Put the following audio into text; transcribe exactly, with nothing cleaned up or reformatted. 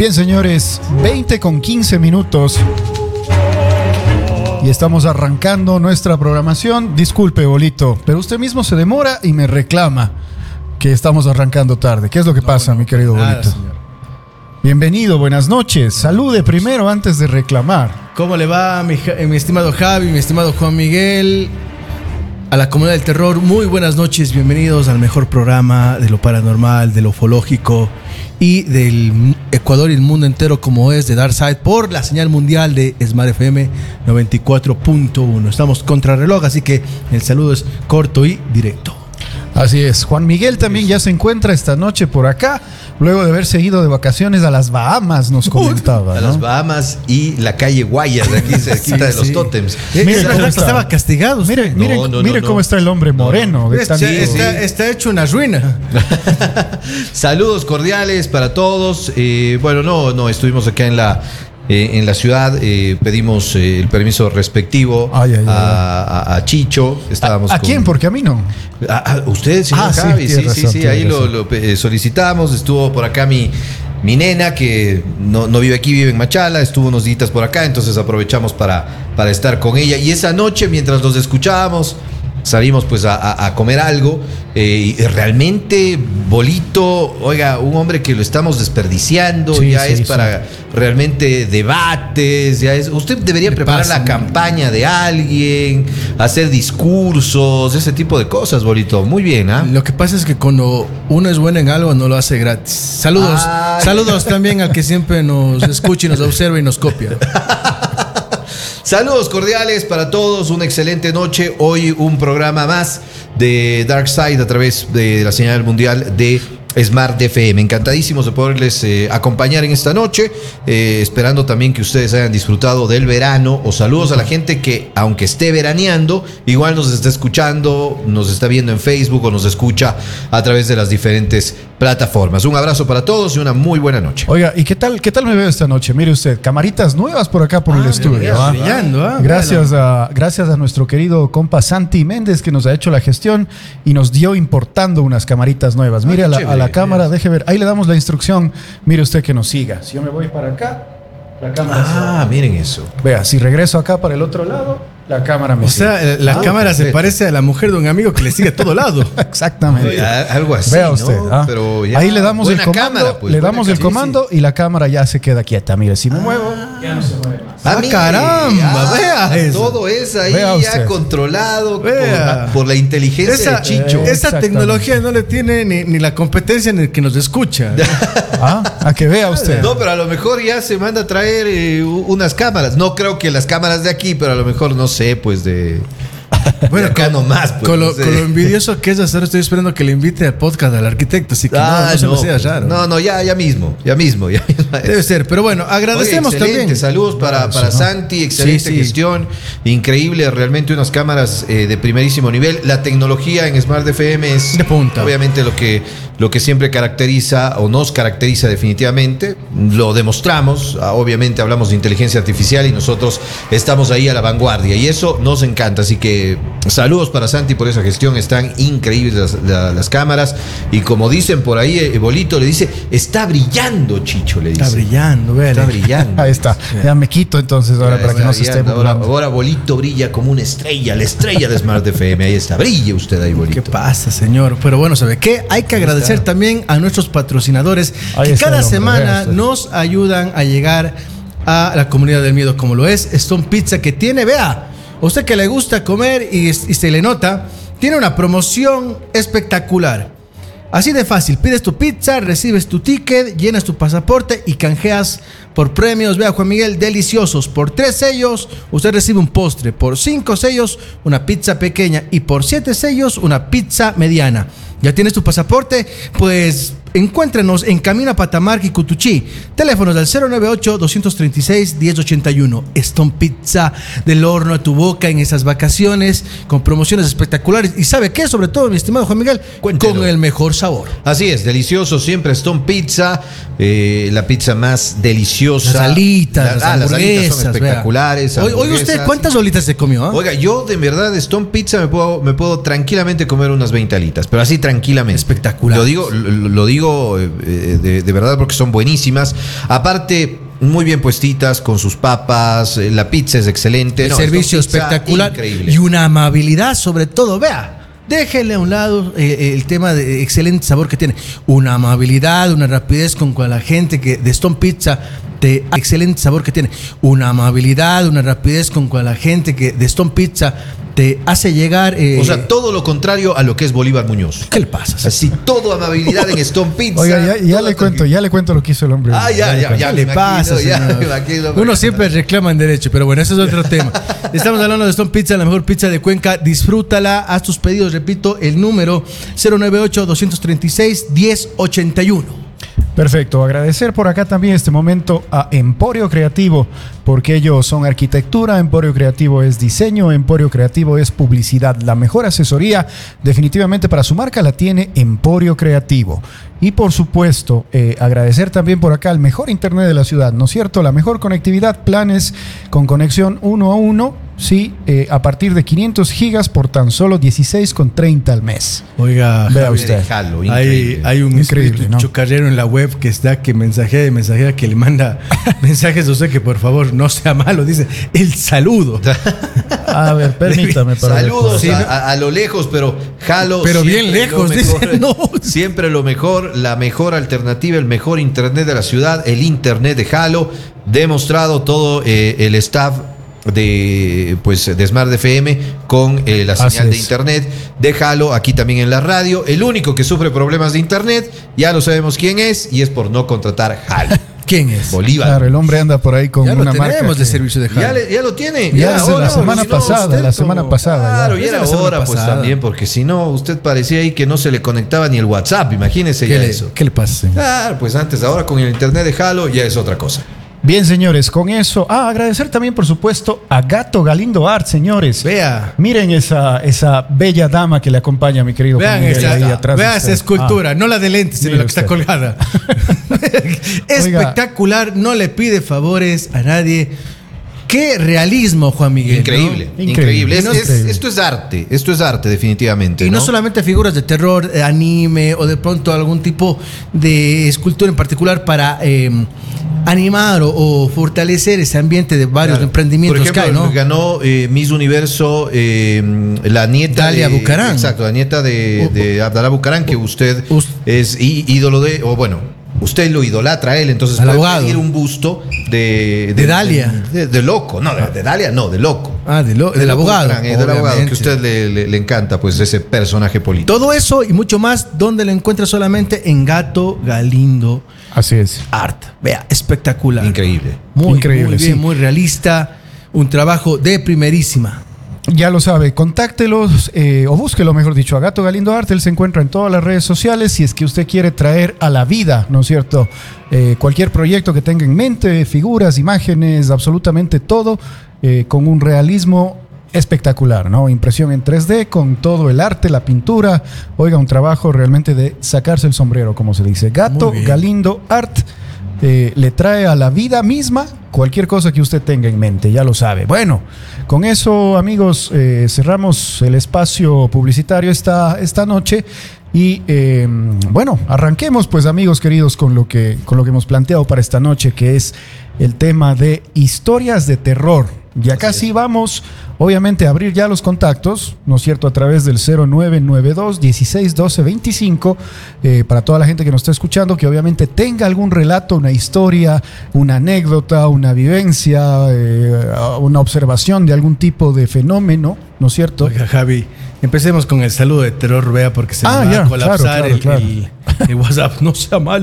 Bien, señores, veinte con quince minutos. Y estamos arrancando nuestra programación. Disculpe, Bolito, pero usted mismo se demora y me reclama que estamos arrancando tarde. ¿Qué es lo que pasa, no, mi querido nada, Bolito? Señor. Bienvenido, buenas noches. Salude primero antes de reclamar. ¿Cómo le va, mi, mi estimado Javi, mi estimado Juan Miguel? A la comunidad del terror, muy buenas noches. Bienvenidos al mejor programa de lo paranormal, de lo ufológico y del Ecuador y el mundo entero, como es de Darkside, por la señal mundial de Smart F M noventa y cuatro punto uno. Estamos contra reloj, así que el saludo es corto y directo. Así es. Juan Miguel también ya se encuentra esta noche por acá, luego de haberse ido de vacaciones a las Bahamas, nos comentaba. A ¿no? las Bahamas y la calle Guayas, de aquí cerquita sí, de los sí. tótems. Mire, cómo estaba castigado. Mire, no, mire, no, no, mire no, cómo no. está el hombre moreno. No. Está, está, está hecho una ruina. Saludos cordiales para todos. Eh, bueno, no, no, estuvimos acá en la... Eh, en la ciudad eh, pedimos eh, el permiso respectivo ay, ay, a, a, a Chicho. Estábamos ¿A, a con... quién? Porque a mí no. A, a usted, señor ah, Javi. Sí, sí, razón, sí, sí. Ahí lo, lo eh, solicitamos. Estuvo por acá mi, mi nena, que no, no vive aquí, vive en Machala. Estuvo unos días por acá, entonces aprovechamos para, para estar con ella. Y esa noche, mientras los escuchábamos, salimos pues a, a, a comer algo eh, y realmente Bolito, oiga, un hombre que lo estamos desperdiciando, sí, ya sí, es sí. para realmente debates, ya es, usted debería Me preparar pasa, la campaña de alguien, hacer discursos, ese tipo de cosas, Bolito, muy bien, ¿ah? ¿eh? Lo que pasa es que cuando uno es bueno en algo no lo hace gratis. Saludos, Ay. saludos también al que siempre nos escucha y nos observa y nos copia. Saludos cordiales para todos, una excelente noche. Hoy un programa más de Darkside a través de la señal mundial de Smart F M. Encantadísimos de poderles eh, acompañar en esta noche, eh, esperando también que ustedes hayan disfrutado del verano. O saludos a la gente que, aunque esté veraneando, igual nos está escuchando, nos está viendo en Facebook o nos escucha a través de las diferentes plataformas. Un abrazo para todos y una muy buena noche. Oiga, ¿y qué tal, qué tal me veo esta noche? Mire usted, camaritas nuevas por acá por ah, el estudio. ¿ah? Brillando, ¿ah? Gracias a, gracias a nuestro querido compa Santi Méndez, que nos ha hecho la gestión y nos dio importando unas camaritas nuevas. Mire, ah, a, la, a la cámara, deje ver. Ahí le damos la instrucción. Mire usted que nos siga. Si yo me voy para acá, la cámara. Ah, miren eso. Vea, si regreso acá para el otro lado, la cámara me O sigue. sea, la ah, cámara se parece a la mujer de un amigo que le sigue a todo lado. Exactamente. Oye, algo así. Vea usted. ¿no? ¿ah? Pero ya, ahí le damos el comando, cámara, pues, le damos el sí, comando sí. y la cámara ya se queda quieta. Mire, si me ah, muevo, ya no se mueve más. Ah, caramba, ah, vea eso. Todo es ahí vea ya usted. controlado por, por la inteligencia esa, de Chicho. Eh, esa tecnología no le tiene ni, ni la competencia ni el que nos escucha. ¿Ah? A que vea usted. No, pero a lo mejor ya se manda a traer eh, unas cámaras. No creo que las cámaras de aquí, pero a lo mejor, no sé, pues de... Bueno, acá con, nomás, pues, con, lo, no sé. con lo envidioso que es hacer, estoy esperando que le invite al podcast al arquitecto, así que ah, no, no se me sea raro. No, no, ya, ya mismo, ya mismo, ya mismo. Debe ser, pero bueno, agradecemos. Oye, también. Saludos para, para ¿no? Santi, excelente sí, sí. gestión, increíble, realmente unas cámaras eh, de primerísimo nivel. La tecnología en Smart F M es de punta. Obviamente lo que, lo que siempre caracteriza o nos caracteriza definitivamente, lo demostramos, obviamente hablamos de inteligencia artificial y nosotros estamos ahí a la vanguardia y eso nos encanta, así que saludos para Santi por esa gestión, están increíbles las, las, las cámaras y como dicen por ahí, eh, Bolito le dice, está brillando Chicho, le dice. Está brillando, vele. Está brillando. Ahí está, ya me quito entonces ahora ya para que no se esté ahora, ahora Bolito brilla como una estrella, la estrella de Smart F M, ahí está, brille usted ahí, Bolito. ¿Qué pasa, señor? Pero bueno, ¿sabe qué? Hay que agradecer también a nuestros patrocinadores ahí que cada semana nos ayudan a llegar a la comunidad del miedo como lo es Stone Pizza, que tiene, vea, a usted que le gusta comer y, y se le nota, tiene una promoción espectacular. Así de fácil, pides tu pizza, recibes tu ticket, llenas tu pasaporte y canjeas por premios. Vea, Juan Miguel, deliciosos. Por tres sellos, usted recibe un postre. Por cinco sellos, una pizza pequeña. Y por siete sellos, una pizza mediana. ¿Ya tienes tu pasaporte? Pues encuéntrenos en Camino a Patamarca y Cutuchí. Teléfonos del cero nueve ocho, dos tres seis, uno cero ocho uno. Stone Pizza, del horno a tu boca en esas vacaciones, con promociones espectaculares. ¿Y sabe qué? Sobre todo, mi estimado Juan Miguel, Cuéntelo. Con el mejor sabor. Así es, delicioso siempre Stone Pizza, eh, la pizza más deliciosa. Las alitas, la, las, ah, las alitas son espectaculares. Oye, oye, ¿usted cuántas alitas se comió? ¿eh? Oiga, yo de verdad Stone Pizza me puedo, me puedo tranquilamente comer unas veinte alitas, pero así tranquilamente. Espectacular. Lo digo, lo, lo digo digo eh, de, de verdad porque son buenísimas. Aparte, muy bien puestitas con sus papas, la pizza es excelente. El no, servicio espectacular increíble. Y una amabilidad sobre todo, vea. Déjenle a un lado eh, el tema de excelente sabor que tiene. Una amabilidad, una rapidez con la gente que de Stone Pizza, de excelente sabor que tiene. Una amabilidad, una rapidez con la gente que de Stone Pizza te hace llegar. Eh, o sea, todo lo contrario a lo que es Bolívar Muñoz. ¿Qué le pasa? Así, todo amabilidad en Stone Pizza. Oiga, ya, ya le cuento, ya le cuento lo que hizo el hombre. Ah, ya, ya, ya, ¿Qué le pasa, ya, señor? Uno siempre reclama en derecho, pero bueno, ese es otro tema. Estamos hablando de Stone Pizza, la mejor pizza de Cuenca. Disfrútala, haz tus pedidos. Repito, el número cero nueve ocho, dos tres seis, uno cero ocho uno. Perfecto, agradecer por acá también este momento a Emporio Creativo, porque ellos son arquitectura, Emporio Creativo es diseño, Emporio Creativo es publicidad. La mejor asesoría definitivamente para su marca la tiene Emporio Creativo. Y por supuesto, eh, agradecer también por acá el mejor internet de la ciudad, ¿no es cierto? La mejor conectividad, planes con conexión uno a uno, sí, eh, a partir de quinientos gigas por tan solo dieciséis con treinta al mes. Oiga, vea Javi, usted. Jalo, hay, hay un increíble, ¿no? chocarrero en la web que está que mensajea de mensajera que le manda mensajes a usted que por favor no sea malo, dice el saludo. A ver, permítame. Para Saludos sí, a, ¿no? a, a lo lejos, pero jalo. Pero bien lejos, lo dice, mejor, no. Siempre lo mejor, la mejor alternativa, el mejor internet de la ciudad, el internet de Jalo. Demostrado todo eh, el staff de pues de Smart F M con eh, la señal de internet de Jalo, aquí también en la radio. El único que sufre problemas de internet, ya lo sabemos quién es, y es por no contratar Jalo. ¿Quién es? Bolívar. Claro, el hombre anda por ahí con ya una lo marca tenemos que... de servicio de Jalo. Ya, le, ya lo tiene. Ya, Ya, desde ahora, la semana si no, pasada, usted la semana como- pasada. Claro, ya. y era La semana hora pues pasada. también, porque si no, usted parecía ahí que no se le conectaba ni el WhatsApp, imagínese ¿Qué ya le, eso. ¿Qué le pasa, señor? Claro, pues antes, ahora con el internet de Jalo ya es otra cosa. Bien, señores, con eso. Ah, agradecer también, por supuesto, a Gato Galindo Art, señores. Vea. Miren esa, esa bella dama que le acompaña, mi querido Vean Juan Miguel, esa, ahí atrás de vea usted. esa escultura, Ah. no la de lentes, sino Mire la que está usted. colgada. Espectacular, no le pide favores a nadie. Qué realismo, Juan Miguel. Increíble, ¿no? increíble. Es- No, es- increíble. esto es arte, esto es arte definitivamente. Y no ¿no? solamente figuras de terror, eh, anime o de pronto algún tipo de escultura en particular para eh, animar o, o fortalecer ese ambiente de varios Claro. emprendimientos Por ejemplo, que hay, ¿no? ganó eh, Miss Universo eh, la nieta Dalia de, Bucarán. Exacto, la nieta de, de Abdalá Bucarán, que usted Us- es í- ídolo de, o bueno, usted lo idolatra a él, entonces Al puede abogado. pedir un busto de, De Dalia. De, de loco, no, de, de Dalia no, de loco. Ah, de lo- del De abogado. Bucarán, eh, del abogado, que obviamente. a usted le, le- le encanta, pues, ese personaje político. Todo eso y mucho más, donde lo encuentra solamente en Gato Galindo Así es. Art. Vea, espectacular. Increíble. Muy, Increíble, muy bien, sí. muy realista. Un trabajo de primerísima. Ya lo sabe, contáctelos eh, o búsquelo, mejor dicho, a Gato Galindo Art. Él se encuentra en todas las redes sociales. Si es que usted quiere traer a la vida, ¿no es cierto? Eh, cualquier proyecto que tenga en mente, figuras, imágenes, absolutamente todo, eh, con un realismo espectacular, ¿no? Impresión en tres D, con todo el arte, la pintura. Oiga, un trabajo realmente de sacarse el sombrero, como se dice. Gato Muy bien. Galindo Art. Eh, le trae a la vida misma cualquier cosa que usted tenga en mente, ya lo sabe. Bueno, con eso, amigos, eh, cerramos el espacio publicitario esta, esta noche y eh, bueno, arranquemos pues, amigos queridos, con lo que, con lo que hemos planteado para esta noche, que es el tema de historias de terror. Y acá sí vamos, obviamente, a abrir ya los contactos, ¿no es cierto?, a través del cero nueve nueve dos, dieciséis doce veinticinco, eh, para toda la gente que nos está escuchando, que obviamente tenga algún relato, una historia, una anécdota, una vivencia, eh, una observación de algún tipo de fenómeno, ¿no es cierto? Oiga, Javi, empecemos con el saludo de terror, vea, porque se Ah, me va ya, a colapsar claro, claro, el, claro. el- el WhatsApp. No sea malo.